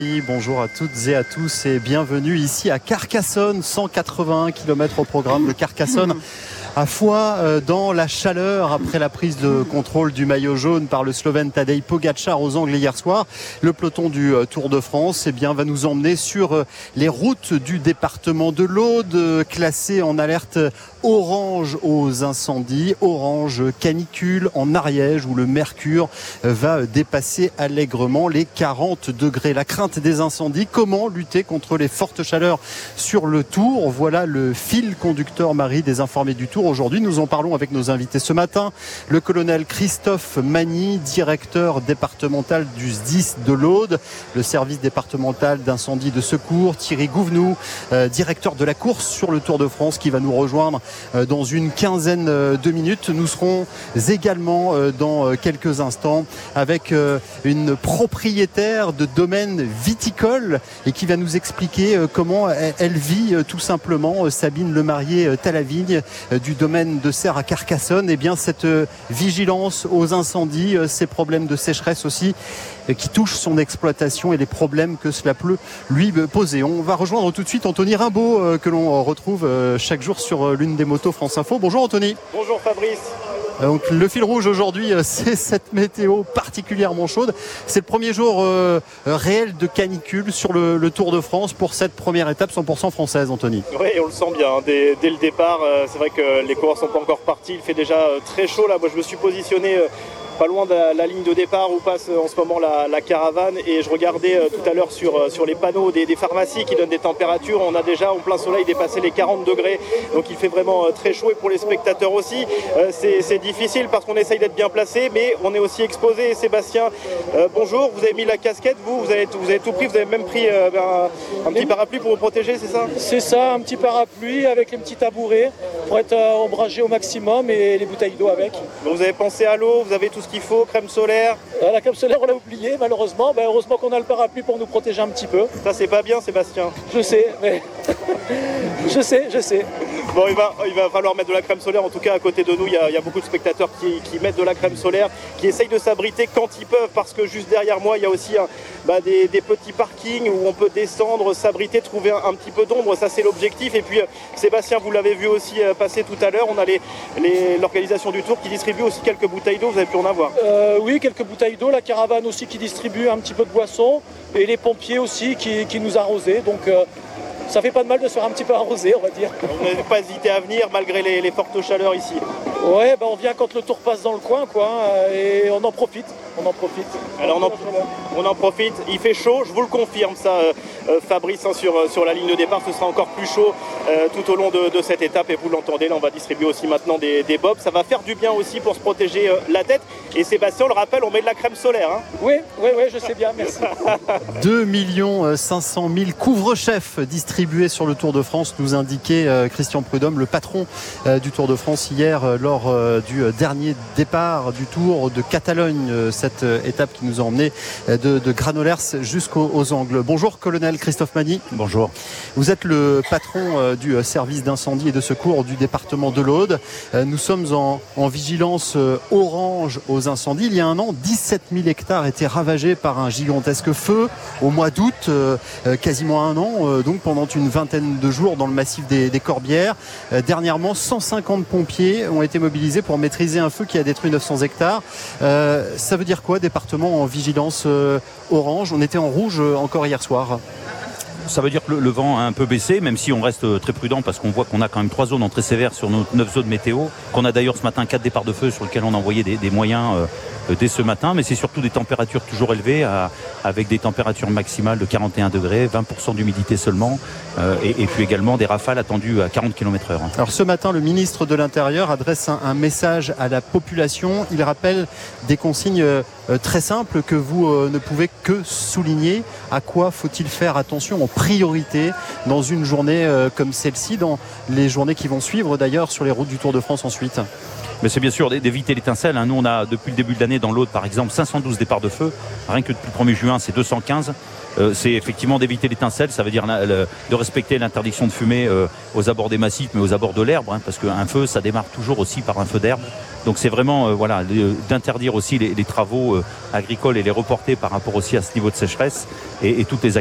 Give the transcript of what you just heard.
Bonjour à toutes et à tous et bienvenue ici à Carcassonne, 181 km au programme de Carcassonne. À Foix, dans la chaleur après la prise de contrôle du maillot jaune par le Slovène Tadej Pogačar aux Anglais hier soir. Le peloton du Tour de France va nous emmener sur les routes du département de l'Aude, classées en alerte orange aux incendies, orange canicule en Ariège où le mercure va dépasser allègrement les 40 degrés. La crainte des incendies, comment lutter contre les fortes chaleurs sur le Tour? Voilà le fil conducteur, Marie, des informés du Tour. Aujourd'hui, nous en parlons avec nos invités ce matin. Le colonel Christophe Magny, directeur départemental du SDIS de l'Aude, le service départemental d'incendie et de secours. Thierry Gouvenou, directeur de la course sur le Tour de France, qui va nous rejoindre dans une quinzaine de minutes. Nous serons également dans quelques instants avec une propriétaire de domaine viticole et qui va nous expliquer comment elle vit tout simplement, Sabine Lemarié-Talavigne du domaine de Serres à Carcassonne. Et bien cette vigilance aux incendies, ces problèmes de sécheresse aussi qui touchent son exploitation et les problèmes que cela peut lui poser. On va rejoindre tout de suite Anthony Rimbaud que l'on retrouve chaque jour sur l'une des motos France Info. Bonjour Anthony. Bonjour Fabrice. Donc, le fil rouge aujourd'hui, c'est cette météo particulièrement chaude. C'est le premier jour réel de canicule sur le Tour de France pour cette première étape 100% française, Anthony. Oui, on le sent bien. Dès le départ, c'est vrai que les coureurs ne sont pas encore partis. Il fait déjà très chaud là. Moi, je me suis positionné pas loin de la ligne de départ où passe en ce moment la caravane, et je regardais tout à l'heure sur les panneaux des pharmacies qui donnent des températures. On a déjà en plein soleil dépassé les 40 degrés, donc il fait vraiment très chaud, et pour les spectateurs aussi c'est difficile parce qu'on essaye d'être bien placé, mais on est aussi exposé. Sébastien, bonjour, vous avez mis la casquette, vous avez tout pris, vous avez même pris un petit parapluie pour vous protéger, c'est ça? C'est ça, un petit parapluie avec les petits tabourets pour être ombragé au maximum, et les bouteilles d'eau avec. Donc vous avez pensé à l'eau, vous avez tout ce qu'il faut, crème solaire? La crème solaire, on l'a oublié malheureusement. Heureusement qu'on a le parapluie pour nous protéger un petit peu. Ça, c'est pas bien, Sébastien. Je sais, mais je sais. Bon, il va falloir mettre de la crème solaire. En tout cas, à côté de nous, il y a beaucoup de spectateurs qui mettent de la crème solaire, qui essayent de s'abriter quand ils peuvent, parce que juste derrière moi, il y a aussi des petits parkings où on peut descendre, s'abriter, trouver un petit peu d'ombre. Ça, c'est l'objectif. Et puis, Sébastien, vous l'avez vu aussi passer tout à l'heure, on a l'organisation du Tour qui distribue aussi quelques bouteilles d'eau. Vous avez pu en avoir? Oui, quelques bouteilles d'eau, la caravane aussi qui distribue un petit peu de boissons, et les pompiers aussi qui nous arrosaient. Donc ça fait pas de mal de se faire un petit peu arroser, on va dire. Vous n'avez pas hésité à venir malgré les fortes chaleurs ici? Ouais, on vient quand le Tour passe dans le coin, et on en profite. Alors on en profite, il fait chaud, je vous le confirme ça, Fabrice, sur la ligne de départ, ce sera encore plus chaud tout au long de cette étape, et vous l'entendez, là on va distribuer aussi maintenant des bobs, ça va faire du bien aussi pour se protéger la tête. Et Sébastien, on le rappelle, on met de la crème solaire. Hein. Oui, je sais bien, merci. 2 500 000 couvre-chefs distribués sur le Tour de France, nous indiquait Christian Prudhomme, le patron du Tour de France hier lors du dernier départ du Tour de Catalogne, cette étape qui nous a emmené de Granollers jusqu'aux Angles. Bonjour colonel Christophe Magny. Bonjour. Vous êtes le patron du service d'incendie et de secours du département de l'Aude. Nous sommes en vigilance orange aux incendies. Il y a un an, 17 000 hectares étaient ravagés par un gigantesque feu au mois d'août, quasiment un an, donc pendant une vingtaine de jours dans le massif des Corbières. Dernièrement, 150 pompiers ont été mobilisés pour maîtriser un feu qui a détruit 900 hectares. Ça veut dire quoi, département en vigilance orange? On était en rouge encore hier soir. Ça veut dire que le vent a un peu baissé, même si on reste très prudent, parce qu'on voit qu'on a quand même 3 zones en très sévères sur nos 9 zones météo, qu'on a d'ailleurs ce matin 4 départs de feu sur lesquels on a envoyé des moyens dès ce matin, mais c'est surtout des températures toujours élevées, avec des températures maximales de 41 degrés, 20% d'humidité seulement, et puis également des rafales attendues à 40 km/h. Alors ce matin, le ministre de l'Intérieur adresse un message à la population. Il rappelle des consignes très simples que vous ne pouvez que souligner. À quoi faut-il faire attention en priorité dans une journée comme celle-ci, dans les journées qui vont suivre d'ailleurs sur les routes du Tour de France ensuite? Mais c'est bien sûr d'éviter l'étincelle. Nous, on a depuis le début de l'année dans l'Aude, par exemple, 512 départs de feu. Rien que depuis le 1er juin, c'est 215. C'est effectivement d'éviter l'étincelle. Ça veut dire de respecter l'interdiction de fumer aux abords des massifs, mais aux abords de l'herbe, parce qu'un feu, ça démarre toujours aussi par un feu d'herbe. Donc c'est vraiment d'interdire aussi les travaux agricoles et les reporter par rapport aussi à ce niveau de sécheresse et toutes les